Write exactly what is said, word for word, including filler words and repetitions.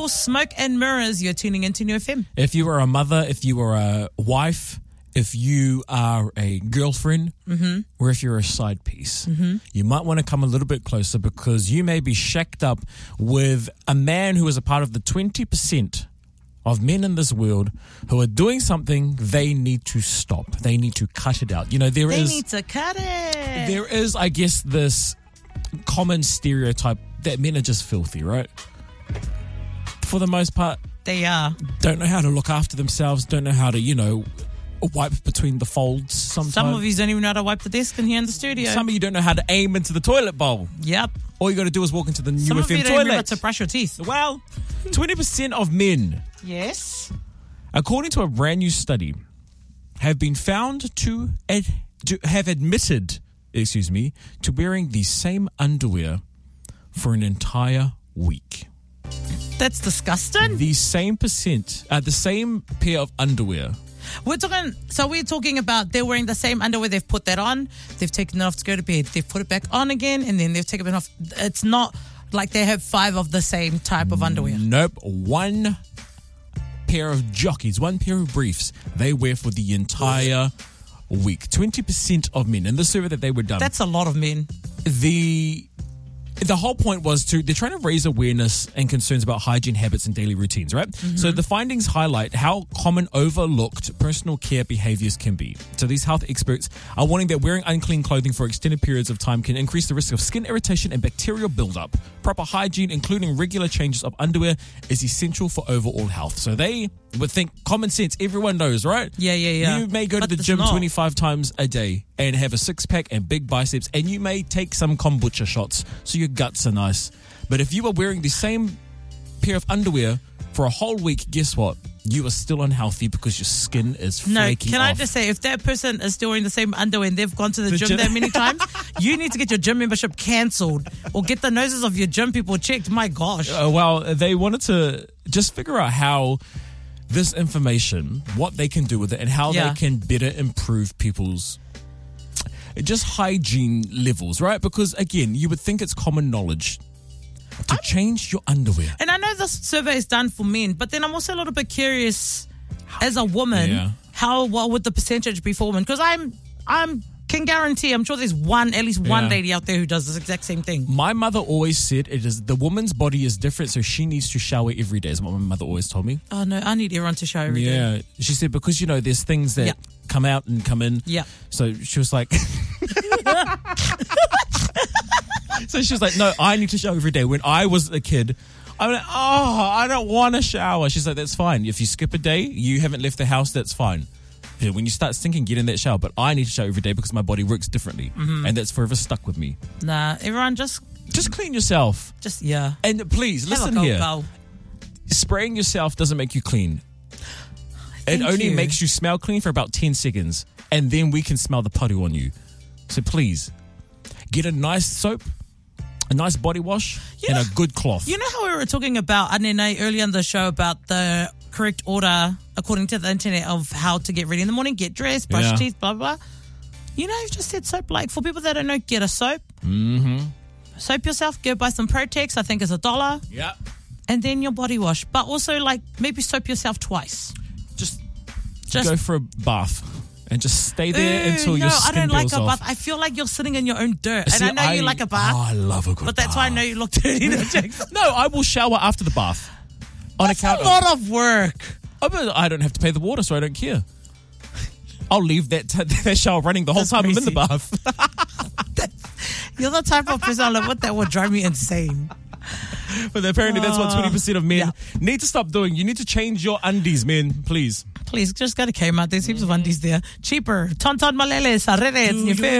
for Smoke and Mirrors. You're tuning into New F M. If you are a mother, if you are a wife, if you are a girlfriend, mm-hmm. or if you're a side piece, mm-hmm. you might want to come a little bit closer because you may be shacked up with a man who is a part of the twenty percent of men in this world who are doing something they need to stop. They need to cut it out. You know, there they is... They need to cut it. There is, I guess, this common stereotype that men are just filthy, right? For the most part. They are. Don't know how to look after themselves, don't know how to, you know, wipe between the folds sometimes. Some of you don't even know how to wipe the desk in here in the studio. Some of you don't know how to aim into the toilet bowl. Yep. All you got to do is walk into the new Some F M of you toilet. don't remember to brush your teeth. Well, twenty percent of men, yes, according to a brand new study, have been found to, ad- to have admitted, excuse me, to wearing the same underwear for an entire week. That's disgusting. The same percent, uh, the same pair of underwear. We're talking, so we're talking about they're wearing the same underwear, they've put that on, they've taken it off to go to bed, they've put it back on again, and then they've taken it off. It's not like they have five of the same type of underwear. Nope. One pair of jockeys, one pair of briefs, they wear for the entire week. twenty percent of men, in the survey that they were done. That's a lot of men. The... The whole point was to, they're trying to raise awareness and concerns about hygiene habits and daily routines, right? Mm-hmm. So the findings highlight how common overlooked personal care behaviors can be. So these health experts are warning that wearing unclean clothing for extended periods of time can increase the risk of skin irritation and bacterial buildup. Proper hygiene, including regular changes of underwear, is essential for overall health. So they would think common sense, everyone knows, right? Yeah, yeah, yeah. You may go but to the gym not. twenty-five times a day and have a six-pack and big biceps, and you may take some kombucha shots so your guts are nice. But if you are wearing the same pair of underwear for a whole week, guess what? You are still unhealthy because your skin is no, flaking can off. I just say, if that person is still wearing the same underwear and they've gone to the, The gym, gym- that many times, you need to get your gym membership cancelled or get the noses of your gym people checked. My gosh. Uh, well, they wanted to just figure out how this information, what they can do with it, and how Yeah. they can better improve people's just hygiene levels, right? Because, again, you would think it's common knowledge to I'm- change your underwear. And I know this survey is done for men, but then I'm also a little bit curious, as a woman, Yeah. how what would the percentage be for women? Because I'm, I'm can guarantee, I'm sure there's one, at least one Yeah. lady out there who does this exact same thing. My mother always said it is the woman's body is different, so she needs to shower every day, is what my mother always told me. Oh no, I need everyone to shower every day. Yeah. She said because, you know, there's things that Yeah. come out and come in. Yeah. So she was like... So she was like, no, I need to shower every day. When I was a kid, I'm like, oh, I don't want to shower. She's like, that's fine. If you skip a day, you haven't left the house, that's fine. Yeah, when you start stinking, get in that shower. But I need to shower every day because my body works differently. Mm-hmm. And that's forever stuck with me. Nah, everyone just, Just clean yourself. just yeah. And please, Have a listen go, here. go. Spraying yourself doesn't make you clean. Thank it only you. makes you smell clean for about ten seconds. And then we can smell the putty on you. So please, get a nice soap, a nice body wash, You and know- a good cloth. You know how we were talking about, Anene, earlier in the show about the correct order, according to the internet, of how to get ready in the morning, get dressed, brush Yeah. your teeth, blah, blah, blah. You know, you've just said soap. Like, for people that don't know, get a soap. Mm-hmm. Soap yourself, go buy some Protex, I think it's a dollar, Yeah. and then your body wash. But also, like, maybe soap yourself twice. Just, Just go for a bath and just stay there Ooh, until no, your I skin don't like peels a off. bath. I feel like you're sitting in your own dirt. See, and I know you like a bath, Oh, I love a good but that's bath. why I know you look dirty. No, I will shower after the bath. On That's account a lot of work. of, oh, but I don't have to pay the water, so I don't care. I'll leave that, t- that shower running the whole That's time I'm in the crazy. bath. You're the type of person like, what that would drive me insane. But apparently that's what twenty percent of men Yeah. need to stop doing. You need to change your undies, men, please. Please, just go to Kmart. There's heaps of undies there. Cheaper. Tonton Maleles, Arredes,